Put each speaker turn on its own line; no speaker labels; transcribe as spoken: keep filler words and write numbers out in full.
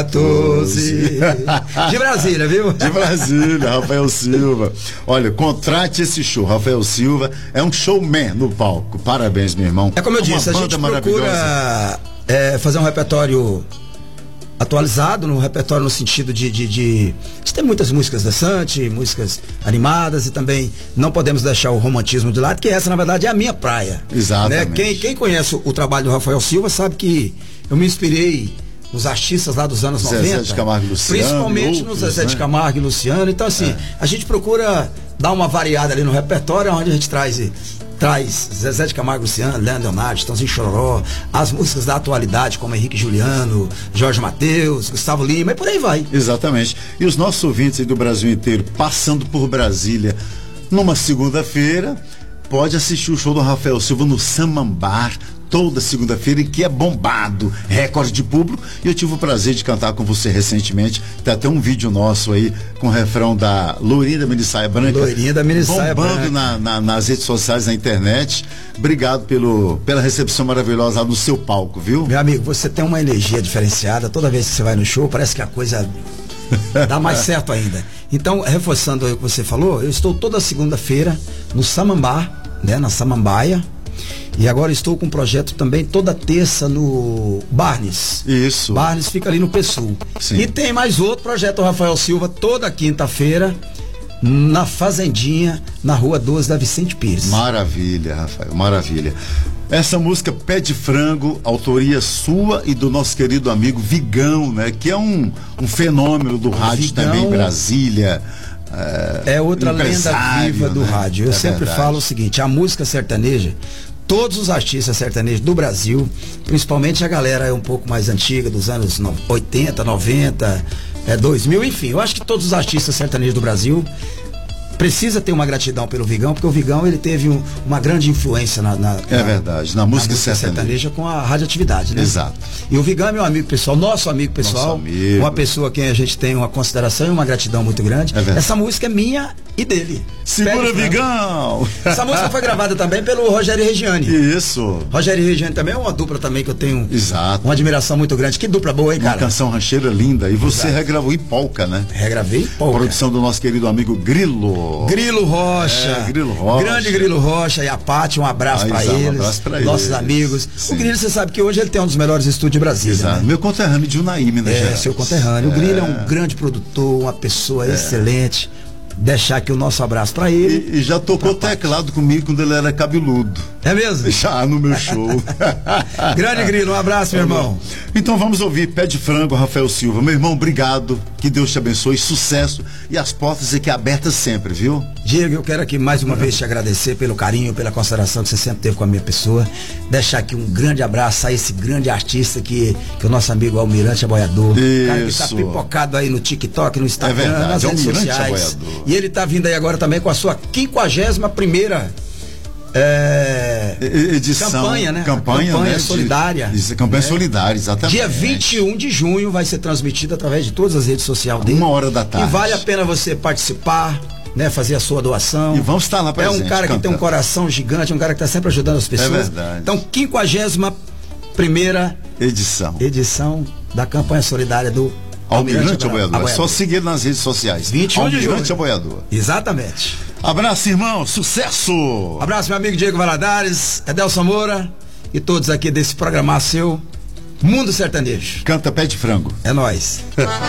doze. De Brasília, viu?
De Brasília, Rafael Silva. Olha, contrate esse show. Rafael Silva é um showman no palco. Parabéns, meu irmão.
É como eu disse, a gente procura é, fazer um repertório atualizado, no repertório no sentido de, de, de, de ter muitas músicas dançantes, músicas animadas, e também não podemos deixar o romantismo de lado, que essa na verdade é a minha praia.
Exatamente.
Né? Quem, quem conhece o, o trabalho do Rafael Silva sabe que eu me inspirei nos artistas lá dos anos noventa,
Zezé de Camargo e Luciano,
principalmente
outros,
no Zezé
né?
de Camargo e Luciano. Então assim, é. a gente procura dar uma variada ali no repertório, onde a gente traz traz Zezé de Camargo e Luciano, Leandro Leonardo, Estãozinho Chororó, as músicas da atualidade como Henrique Juliano, Jorge Mateus, Gustavo Lima, e por aí vai.
Exatamente. E os nossos ouvintes aí do Brasil inteiro, passando por Brasília numa segunda-feira, pode assistir o show do Rafael Silva no Samambaia toda segunda-feira, que é bombado, recorde de público. E eu tive o prazer de cantar com você recentemente. Tem até um vídeo nosso aí com o refrão da Lourinha da Minissaia Branca.
Lourinha da Minissaia Branca.
Bombando na, na, nas redes sociais, na internet. Obrigado pelo, pela recepção maravilhosa lá no seu palco, viu?
Meu amigo, você tem uma energia diferenciada. Toda vez que você vai no show, parece que a coisa dá mais certo ainda. Então, reforçando aí o que você falou, eu estou toda segunda-feira no Samambaia, né, na Samambaia. E agora estou com um projeto também toda terça no Barnes.
Isso.
Barnes fica ali no Pessul.
Sim.
E tem mais outro projeto, Rafael Silva, toda quinta-feira, na Fazendinha, na Rua doze da Vicente Pires.
Maravilha, Rafael, maravilha. Essa música Pé de Frango, autoria sua e do nosso querido amigo Vigão, né? Que é um, um fenômeno do rádio Vigão, também em Brasília.
É, é outra lenda viva do, né, rádio. Eu é sempre verdade. falo o seguinte: a música sertaneja, todos os artistas sertanejos do Brasil, principalmente a galera um pouco mais antiga, dos anos oitenta, noventa, é, dois mil, enfim, eu acho que todos os artistas sertanejos do Brasil precisa ter uma gratidão pelo Vigão, porque o Vigão ele teve um, uma grande influência na, na,
é
na
verdade, na música, na música sertaneja. sertaneja
com a radioatividade, né?
Exato.
E o Vigão é meu amigo pessoal, nosso amigo pessoal,
nosso amigo.
Uma pessoa a quem a gente tem uma consideração e uma gratidão muito grande. É Essa música é minha e dele.
Segura, Vigão!
Essa música foi gravada também pelo Rogério e Regiane.
Isso.
Rogério e Regiane também é uma dupla também que eu tenho
Exato.
uma admiração muito grande. Que dupla boa, hein, cara?
Uma canção rancheira linda. E você
Exato.
regravou em polca, né?
Regravei em polca.
Produção do nosso querido amigo Grilo.
Grilo Rocha.
É, Grilo Rocha.
Grande Grilo Rocha e a Paty, um abraço para eles. Um abraço pra nossos eles. amigos. Sim. O Grilo, você sabe que hoje ele tem um dos melhores estúdios de Brasília. Exato. Né?
Meu conterrâneo de Unai, Minas Gerais.
É, seu conterrâneo. É. O Grilo é um grande produtor, uma pessoa é. excelente. Deixar aqui o nosso abraço pra ele.
E, e já tocou teclado comigo quando ele era cabeludo.
É mesmo?
Já no meu show.
Grande Grilo, um abraço, meu irmão.
Então vamos ouvir Pé de Frango, Rafael Silva. Meu irmão, obrigado. Que Deus te abençoe, sucesso. E as portas aqui abertas sempre, viu?
Diego, eu quero aqui mais uma vez te agradecer pelo carinho, pela consideração que você sempre teve com a minha pessoa. Deixar aqui um grande abraço a esse grande artista que, que é o nosso amigo Almirante Aboiador.
Isso.
Cara que tá pipocado aí no TikTok, no Instagram,
é verdade,
nas redes sociais.
Aboiador.
E ele tá vindo aí agora também com a sua quinquagésima primeira é,
edição,
campanha, né?
Campanha,
campanha
né?
solidária.
De, de, campanha né? solidária, exatamente.
Dia vinte e um de junho vai ser transmitida através de todas as redes sociais dele.
Uma hora da tarde.
E vale a pena você participar, né? Fazer a sua doação.
E vamos estar lá presente.
É um cara
cantando.
que tem um coração gigante, um cara que está sempre ajudando as pessoas.
É verdade.
Então, quinquagésima primeira
edição.
Edição da campanha solidária do
Almirante Aboiador. É só seguir nas redes sociais.
vinte e um
Almirante
de junho.
Aboiador.
Exatamente.
Abraço, irmão. Sucesso.
Abraço, meu amigo Diego Valadares, Edelson Moura e todos aqui desse programa seu Mundo Sertanejo.
Canta Pé de Frango.
É nóis.